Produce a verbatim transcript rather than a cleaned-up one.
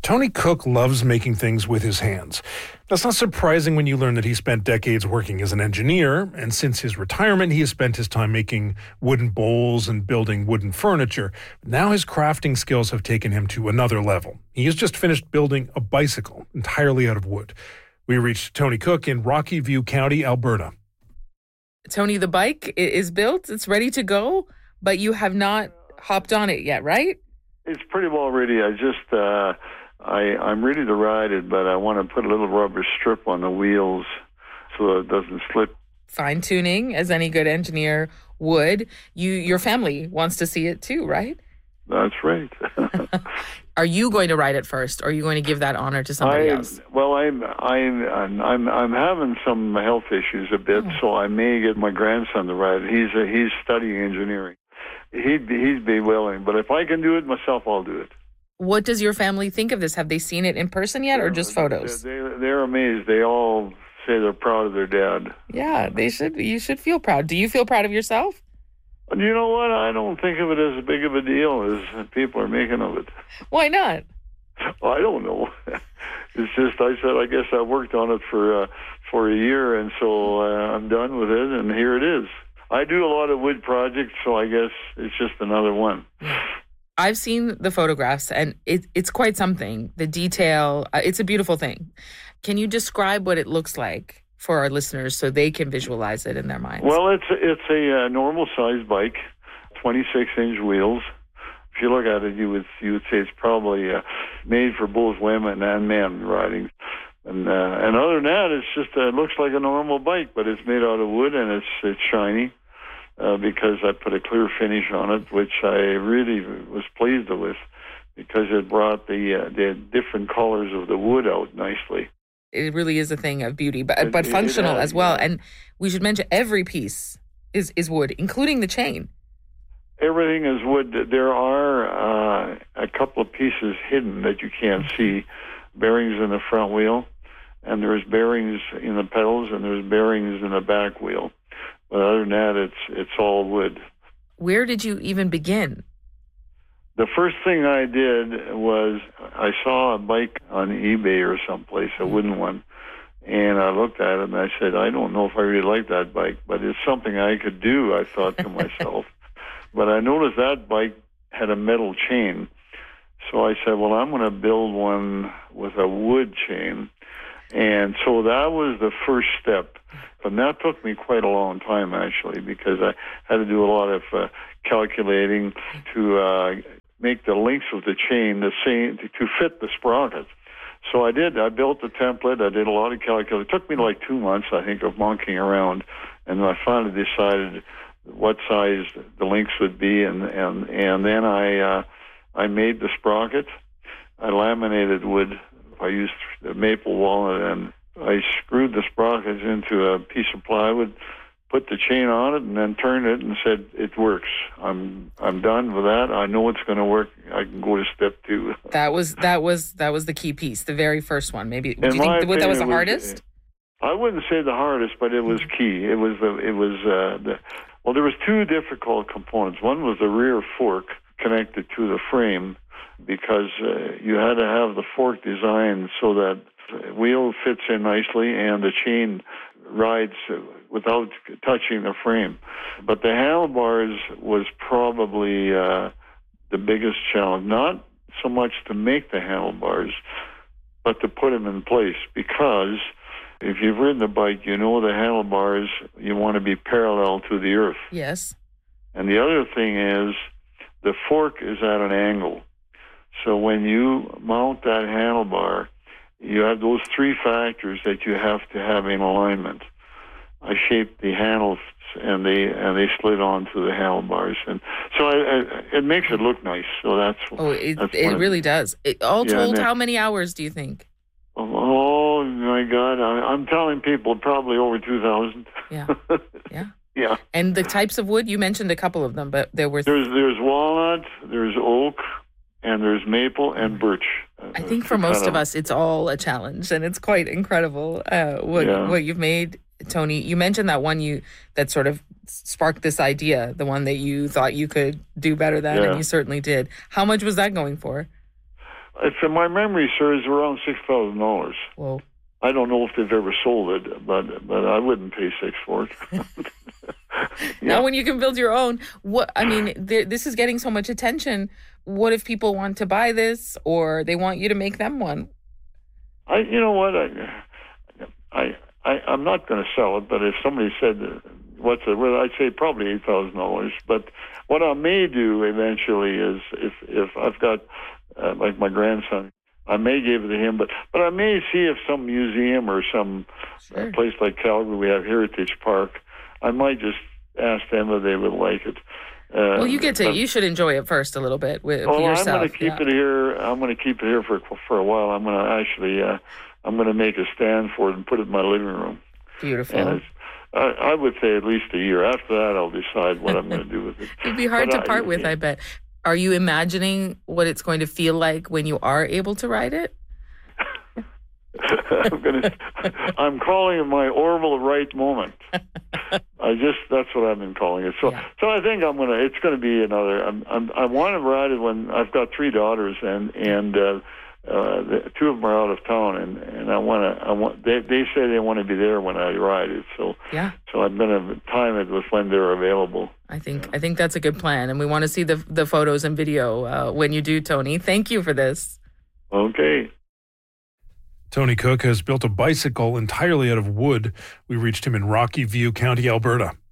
Tony Cook loves making things with his hands. That's not surprising when you learn that he spent decades working as an engineer, and since his retirement, he has spent his time making wooden bowls and building wooden furniture. Now his crafting skills have taken him to another level. He has just finished building a bicycle entirely out of wood. We reached Tony Cook in Rocky View County, Alberta. Tony, the bike is built, it's ready to go, but you have not hopped on it yet, right? It's pretty well ready. I just... Uh... I, I'm ready to ride it, but I want to put a little rubber strip on the wheels so it doesn't slip. Fine tuning, as any good engineer would. You, your family wants to see it too, right? That's right. Are you going to ride it first, or are you going to give that honor to somebody I, else? Well, I'm I'm I'm I'm having some health issues a bit, oh. so I may get my grandson to ride it. He's a, he's studying engineering. He'd be, he'd be willing, but if I can do it myself, I'll do it. What does your family think of this? Have they seen it in person yet, or just photos? They, they, they're amazed. They all say they're proud of their dad. Yeah, they should. You should feel proud. Do you feel proud of yourself? You know what? I don't think of it as big of a deal as people are making of it. Why not? I don't know. It's just, I said, I guess I worked on it for uh, for a year, and so uh, I'm done with it, and here it is. I do a lot of wood projects, so I guess it's just another one. I've seen the photographs, and it, it's quite something. The detail, uh, it's a beautiful thing. Can you describe what it looks like for our listeners so they can visualize it in their minds? Well, it's it's a uh, normal-sized bike, twenty-six inch wheels. If you look at it, you would you would say it's probably uh, made for both women and men riding. And uh, and other than that, it's just uh, it looks like a normal bike, but it's made out of wood and it's it's shiny. Uh, because I put a clear finish on it, which I really was pleased with, because it brought the uh, the different colors of the wood out nicely. It really is a thing of beauty, but it, but functional has, as well. Yeah. And we should mention every piece is, is wood, including the chain. Everything is wood. There are uh, a couple of pieces hidden that you can't see. Bearings in the front wheel, and there's bearings in the pedals, and there's bearings in the back wheel. But other than that, it's it's all wood. Where did you even begin? The first thing I did was I saw a bike on eBay or someplace, a wooden one, and I looked at it and I said, I don't know if I really like that bike, but it's something I could do, I thought to myself. But I noticed that bike had a metal chain. So I said, well, I'm going to build one with a wood chain. And so that was the first step. And that took me quite a long time, actually, because I had to do a lot of uh, calculating to uh, make the lengths of the chain the same, to, to fit the sprocket. So I did. I built the template. I did a lot of calculating. It took me like two months, I think, of monkeying around. And I finally decided what size the lengths would be. And, and, and then I, uh, I made the sprocket. I laminated wood. I used the maple walnut, and I screwed the sprockets into a piece of plywood, put the chain on it, and then turned it and said, it works. I'm I'm done with that. I know it's going to work. I can go to step two. That was that was that was the key piece, the very first one. Maybe do you In think my that was the opinion, it hardest? I wouldn't say the hardest, but it was key. It was the it was uh, the well. There was two difficult components. One was the rear fork connected to the frame, because uh, you had to have the fork designed so that the wheel fits in nicely and the chain rides without touching the frame. But the handlebars was probably uh, the biggest challenge. Not so much to make the handlebars, but to put them in place, because if you've ridden a bike, you know the handlebars, you want to be parallel to the earth. Yes. And the other thing is the fork is at an angle. So when you mount that handlebar, you have those three factors that you have to have in alignment. I shaped the handles, and they and they slid onto the handlebars, and so I, I, it makes it look nice. So that's oh, it that's it really does. It, all yeah, told, then, how many hours do you think? Oh my God, I, I'm telling people probably over two thousand. Yeah, yeah, yeah. And the types of wood, you mentioned a couple of them, but there were there's there's walnut, there's oak, and there's maple and birch. I think for most of us, it's all a challenge, and it's quite incredible uh, what yeah. what you've made, Tony. You mentioned that one you that sort of sparked this idea, the one that you thought you could do better than, yeah. and you certainly did. How much was that going for? If my memory serves, around six thousand dollars. Whoa. I don't know if they've ever sold it, but but I wouldn't pay six for it. Yeah. Now, when you can build your own, what I mean, th- this is getting so much attention. What if people want to buy this, or they want you to make them one? I, you know what, I, I, I I'm not going to sell it. But if somebody said, "What's it?" Well, I'd say probably eight thousand dollars. But what I may do eventually is, if if I've got uh, like my grandson, I may give it to him, but, but I may see if some museum or some Sure. uh, place like Calgary, we have Heritage Park, I might just ask them if they would like it. Uh, Well, you get to, but, you should enjoy it first a little bit with well, yourself. I'm going to keep yeah. it here. I'm going to keep it here for for a while. I'm going to actually, uh, I'm going to make a stand for it and put it in my living room. Beautiful. And it's, I, I would say at least a year. After that, I'll decide what I'm going to do with it. It'd be hard But to I- part with, I bet. Are you imagining what it's going to feel like when you are able to ride it? I'm gonna. I'm calling it my Orville Wright moment. I just that's what I've been calling it. So Yeah. so I think I'm gonna. It's gonna be another. I'm, I'm, I want to ride it when I've got three daughters and and uh, uh, the, two of them are out of town and, and I want to. I want. They they say they want to be there when I ride it. So Yeah. so I'm gonna time it with when they're available. I think I think that's a good plan, and we want to see the the photos and video uh, when you do, Tony. Thank you for this. Okay. Tony Cook has built a bicycle entirely out of wood. We reached him in Rocky View, County Alberta.